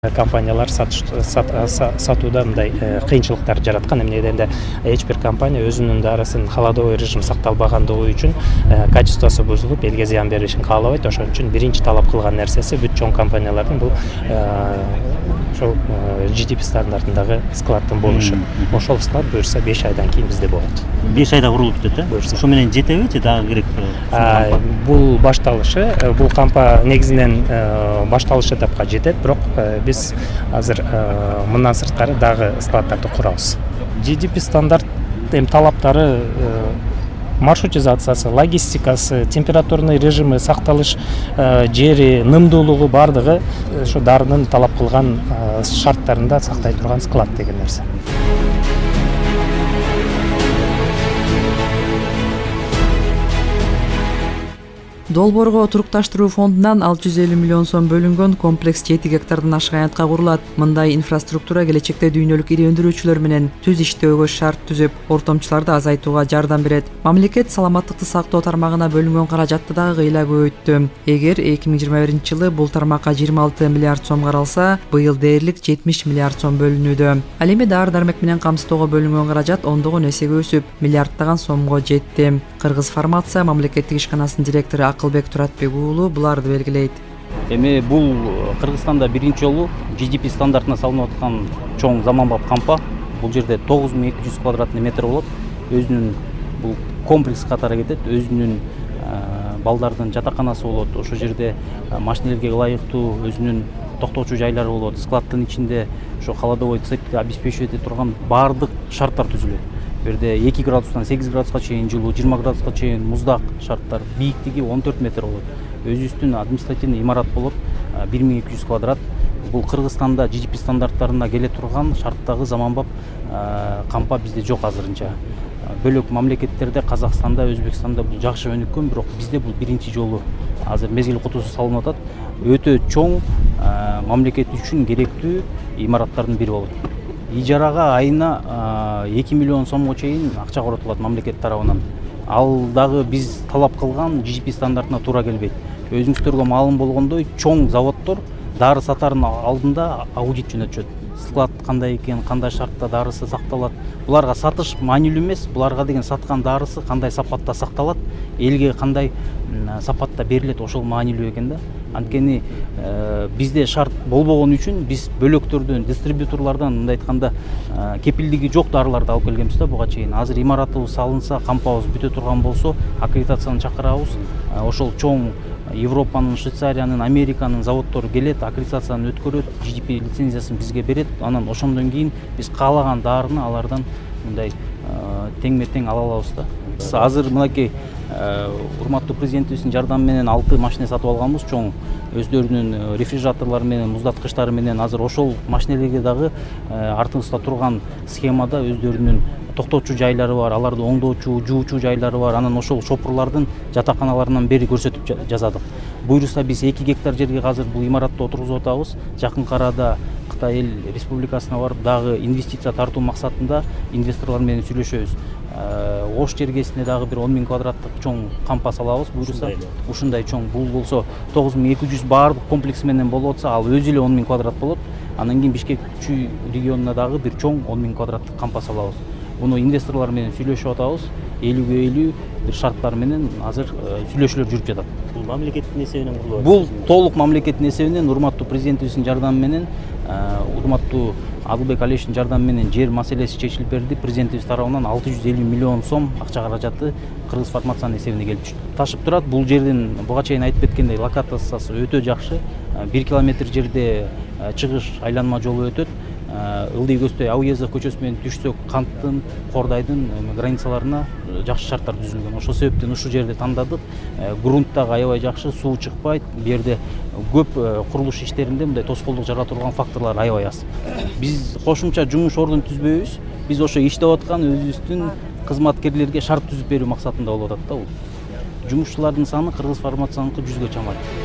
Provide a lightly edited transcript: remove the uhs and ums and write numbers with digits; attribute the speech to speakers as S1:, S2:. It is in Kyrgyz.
S1: Компаниялар сатууда мындай кыйынчылыктар жараткан. Эмне дегенде эч бир компания өзүнүн дарысын холодовой режим сакталбагандыгы үчүн качествосу бузулуп, элге зыян беришин каалабайт. Ошон үчүн биринчи талап кылган нерсеси бүт чоң компаниялардын бул ошол GDP стандартындагы складдын болушу. Ошол склад буюрса 5 айдан кийин бизде болот.
S2: 5 айда курулуп бүтөт, э? Ошо менен жетеби же дагы керек?
S1: Бул башталышы, бул негизинен башталыш этапка жетет, бирок биз азыр мындан сырткары дагы складдарды курабыз. GDP стандарт талаптары, маршрутизациясы, логистикасы, температурный режимы, сакталыш жери, нымдуулугу бардыгы ошо дарынын талап кылган шарттарында сактай турган склад деген нерсе.
S3: Долбоорго турукташтыруу фондунан 650 миллион сом бөлүнгөн комплекс 7 гектардан ашык аянтка курулат. Мындай инфраструктура келечекте дүйнөлүк ири өндүрүүчүлөр менен түз иштөөгө шарт түзүп, ортомчуларды азайтууга жардам берет. Мамлекет саламаттыкты сактоо тармагына бөлүнгөн каражатты дагы кыйла көбөйттү. Эгер 2021-жылы бул тармакка 26 миллиард сом каралса, быйыл дээрлик 70 миллиард сом бөлүнүүдө. Ал эми дары-дармек менен камсыздоого бөлүнгөн каражат ондогон эсеге өсүп, миллиарддаган сомго жетти. Кыргыз фармация мамлекеттик ишканасынын директору Акылбек Туратбек уулу буларды белгилейт.
S4: Эми бул Кыргызстанда биринчи жолу GDP стандартына салынып аткан чоң заманбап кампа. Бул жерде 9200 квадратный метр болот. Өзүнүн бул комплекс катары кетет. Өзүнүн балдардын жатаканасы болот. Ошол жерде машинелерге ылайыктуу өзүнүн токтоочу жайлары болот. Складдын ичинде ошо холодовой цепьти обеспечивать эте турган баардык шарттар түзүлөт. Бул жерде 2 градустан 8 градуска чейин жылуу, 20 градуска чейин муздак шарттар, бийиктиги 14 метр болот. Өзүбүздүн административный имарат болот, 1200 квадрат. Бул Кыргызстанда GDP стандарттарына келе турган шарттагы заманбап кампа бизде жок азырынча. Бөлөк мамлекеттерде, Казакстанда, Өзбекстанда бул жакшы өнүккөн, бирок бизде бул биринчи жолу азыр мезгил кутусу салынып атат. Өтө чоң мамлекет үчүн керектүү имараттардын бири болот. Ижарага айына 2 миллион сомго чейин акча коротулат мамлекет тарабынан. Ал дагы биз талап кылган GDP стандартына туура келбейт. Өзүңүздөргө маалым болгондой, чоң заводдор дары сатарын алдында аудит жөнөтүшөт. Склад кандай экен, кандай шартта дарысы сакталат. Буларга сатыш маанилүү эмес, буларга деген саткан дарысы кандай сапатта сакталат, элге кандай сапатта берилет, ошол маанилүү экен да. Анткени бизде шарт болбогон үчүн биз бөлөктөрдөн, дистрибьюторлордон мындай айтканда кепилдиги жок дарыларды алып келгенбиз да буга чейин. Азыр имаратыбыз салынса, кампабыз бүтө турган болсо, аккредитацияны чакырабыз. Ошол чоң Европанын, Швейцариянын, Американын заводдору келет, аккредитацияны өткөрөт, GDP лицензиясын бизге берет. Анан ошондон кийин биз каалаган дарыны алардан мындай теңме-тең ала алабыз да. Азыр мынакей урматтуу президентибиздин жардамы менен 6 машина сатып алганбыз, чоң өздөрүнүн рефрижераторлору менен, муздаткычтары менен. Азыр ошол машинелерге дагы артыбызда турган схемада өздөрүнүн токтоочу жайлары бар, аларды оңдоочу, жуучу жайлары бар. Анан ошол шопурлардын жатаканаларынан бери көрсөтүп жазадык. Буюрса биз 2 гектар жерге азыр бул имаратты отургузуп атабыз. Жакынкы арада Кытай эл республикасына барып дагы инвестиция тартуу максатында инвесторлор менен сүйлөшөбүз. Ош жергесине дагы бир 10 000 квадраттык чоң кампа салабыз. Буюрса ушундай чоң, бул болсо 9200 баардык комплекс менен болуп атса, ал өзү эле 10 000 квадрат болот. Анан кийин Бишкек Чүй регионуна дагы бир чоң 10 000 квадраттык кампа салабыз. Буну инвесторлор менен сүйлөшүп атабыз. 50/50 бир шарттар менен азыр сүйлөшүүлөр жүрүп жатат.
S2: Бул мамлекеттин эсебинен курулат.
S4: Бул толук мамлекеттин эсебинен, урматтуу президентибиздин жардамы менен, урматтуу Адылбек Алиевичтин жардамы менен жер маселеси чечилип берди. Президентибиз тарабынан 650 миллион сом акча каражаты Кыргыз фармациянын эсебине келип түштү. Ташып турат. Бул жердин буга чейин айтып кеткендей локациясы өтө жакшы. 1 километр жерде чыгыш айланма жолу өтөт. Ылдый Көздөй Ауезов көчөсү менен түшсөк, Канттын, Кордайдын границаларына жакшы шарттар түзүлгөн. Ошол себептен ушу жерди тандадык. Грунт дагы аябай жакшы, суу чыкпайт. Бу жерде көп курулуш иштеринде мындай тоскоолдук жарата турган факторлор аябай аз. Биз кошумча жумуш ордун түзбөйбүз. Биз ошо иштеп аткан өзүбүздүн кызматкерлерге шарт түзүп берүү максатында болуп атат да бул. Жумушчулардын саны Кыргыз фармацияныкы 100гө чамайт.